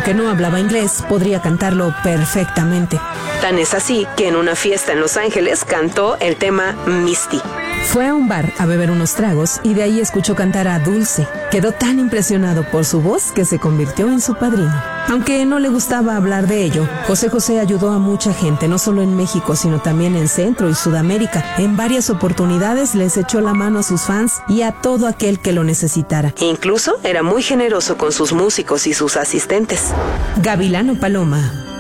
aunque no hablaba inglés, podría cantarlo perfectamente. Tan es así que en una fiesta en Los Ángeles cantó el tema Misty. Fue a un bar a beber unos tragos y de ahí escuchó cantar a Dulce. Quedó tan impresionado por su voz que se convirtió en su padrino. Aunque no le gustaba hablar de ello, José José ayudó a mucha gente, no solo en México, sino también en Centro y Sudamérica. En varias oportunidades les echó la mano a sus fans y a todo aquel que lo necesitara. Incluso era muy generoso con sus músicos y sus asistentes. Gavilano Paloma.